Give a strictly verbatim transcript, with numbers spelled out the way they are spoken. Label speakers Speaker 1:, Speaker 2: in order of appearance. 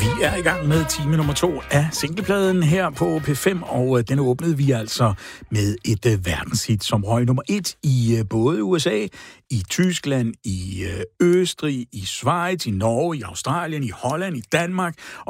Speaker 1: Vi er i gang med time nummer to af singlepladen her på P fem, og den åbnede vi altså med et uh, verdenshit, som røg nummer et i uh, både U S A, i Tyskland, i uh, Østrig, i Schweiz, i Norge, i Australien, i Holland, i Danmark